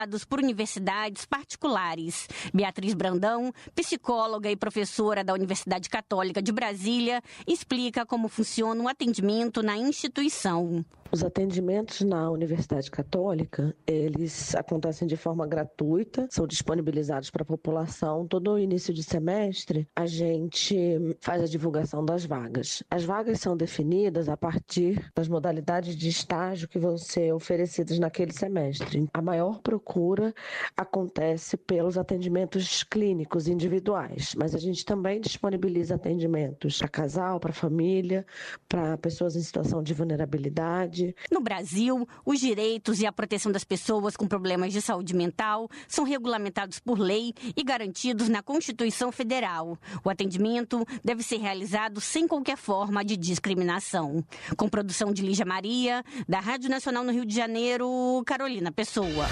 por universidades particulares. Beatriz Brandão, psicóloga e professora da Universidade Católica de Brasília, explica como funciona o atendimento na instituição. Os atendimentos na Universidade Católica, eles acontecem de forma gratuita, são disponibilizados para a população. Todo início de semestre, a gente faz a divulgação das vagas. As vagas são definidas a partir das modalidades de estágio que vão ser oferecidas naquele semestre. A maior procura acontece pelos atendimentos clínicos individuais, mas a gente também disponibiliza atendimentos para casal, para família, para pessoas em situação de vulnerabilidade. No Brasil, os direitos e a proteção das pessoas com problemas de saúde mental são regulamentados por lei e garantidos na Constituição Federal. O atendimento deve ser realizado sem qualquer forma de discriminação. Com produção de Lígia Maria, da Rádio Nacional no Rio de Janeiro, Carolina Pessoa.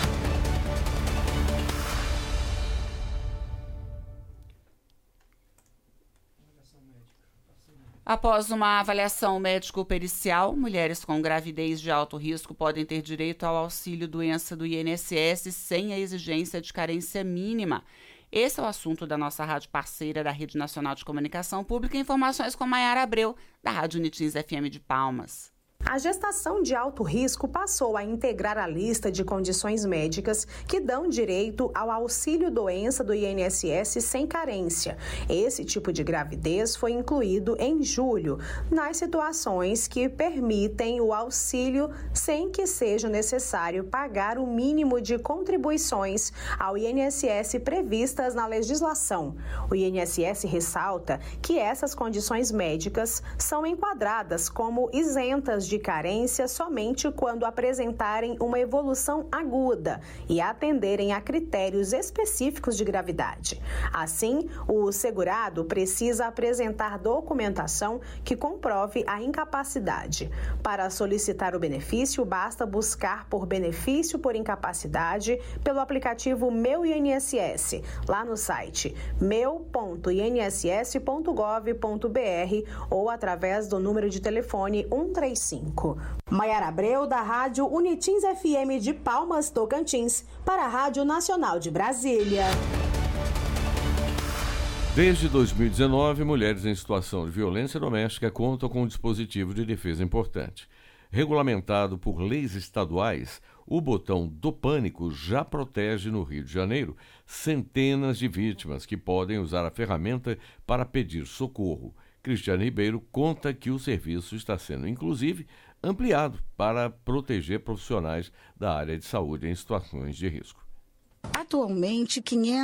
Após uma avaliação médico-pericial, mulheres com gravidez de alto risco podem ter direito ao auxílio-doença do INSS sem a exigência de carência mínima. Esse é o assunto da nossa rádio parceira da Rede Nacional de Comunicação Pública. Informações com Maiara Abreu, da Rádio Unitins FM de Palmas. A gestação de alto risco passou a integrar a lista de condições médicas que dão direito ao auxílio-doença do INSS sem carência. Esse tipo de gravidez foi incluído em julho, nas situações que permitem o auxílio sem que seja necessário pagar o mínimo de contribuições ao INSS previstas na legislação. O INSS ressalta que essas condições médicas são enquadradas como isentas de carência somente quando apresentarem uma evolução aguda e atenderem a critérios específicos de gravidade. Assim, o segurado precisa apresentar documentação que comprove a incapacidade. Para solicitar o benefício, basta buscar por benefício por incapacidade pelo aplicativo Meu INSS, lá no site meu.inss.gov.br ou através do número de telefone 135. Maiara Abreu, da Rádio Unitins FM de Palmas, Tocantins, para a Rádio Nacional de Brasília. Desde 2019, mulheres em situação de violência doméstica contam com um dispositivo de defesa importante. Regulamentado por leis estaduais, o botão do pânico já protege no Rio de Janeiro centenas de vítimas que podem usar a ferramenta para pedir socorro. Cristiane Ribeiro conta que o serviço está sendo, inclusive, ampliado para proteger profissionais da área de saúde em situações de risco. Atualmente,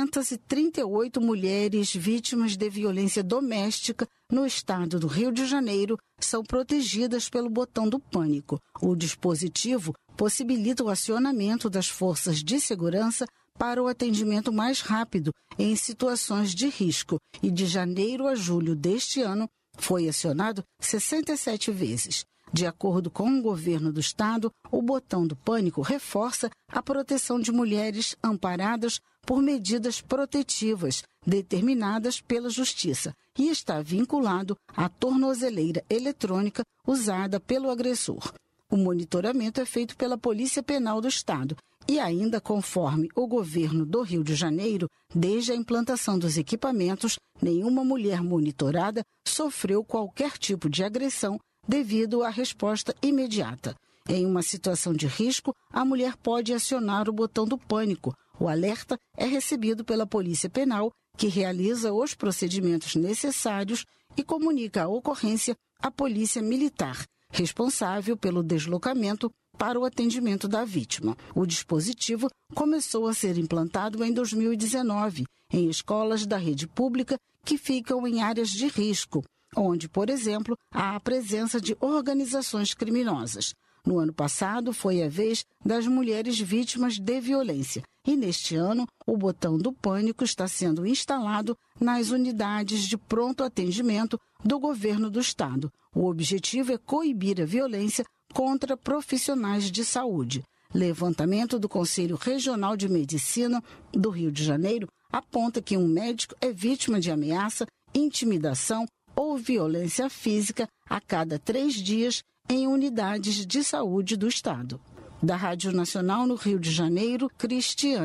538 mulheres vítimas de violência doméstica no estado do Rio de Janeiro são protegidas pelo botão do pânico. O dispositivo possibilita o acionamento das forças de segurança para o atendimento mais rápido em situações de risco e de janeiro a julho deste ano foi acionado 67 vezes. De acordo com o governo do estado, o botão do pânico reforça a proteção de mulheres amparadas por medidas protetivas determinadas pela Justiça e está vinculado à tornozeleira eletrônica usada pelo agressor. O monitoramento é feito pela Polícia Penal do Estado e ainda conforme o governo do Rio de Janeiro, desde a implantação dos equipamentos, nenhuma mulher monitorada sofreu qualquer tipo de agressão devido à resposta imediata. Em uma situação de risco, a mulher pode acionar o botão do pânico. O alerta é recebido pela Polícia Penal, que realiza os procedimentos necessários e comunica a ocorrência à Polícia Militar, responsável pelo deslocamento para o atendimento da vítima. O dispositivo começou a ser implantado em 2019 em escolas da rede pública que ficam em áreas de risco, onde, por exemplo, há a presença de organizações criminosas. No ano passado, foi a vez das mulheres vítimas de violência. E neste ano, o botão do pânico está sendo instalado nas unidades de pronto atendimento do governo do estado. O objetivo é coibir a violência contra profissionais de saúde. Levantamento do Conselho Regional de Medicina do Rio de Janeiro aponta que um médico é vítima de ameaça, intimidação ou violência física a cada 3 dias em unidades de saúde do estado. Da Rádio Nacional no Rio de Janeiro, Cristiane.